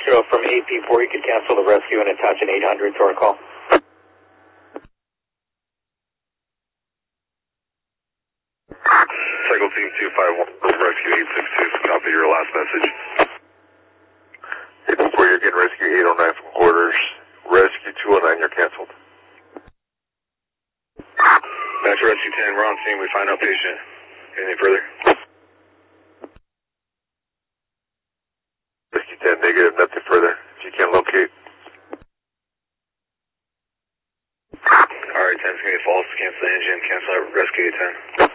from AP4, you could cancel the rescue and attach an 800 to our call. Cycle Team 251, Rescue 862, copy your last message. 804, you're getting Rescue 809 from quarters. Rescue 209, you're canceled. Back to Rescue 10, we're on scene, we find out patient. Anything further? Rescue 10, negative, nothing further. If you can't locate. Alright, 10's gonna be false, cancel the engine, cancel out Rescue 10.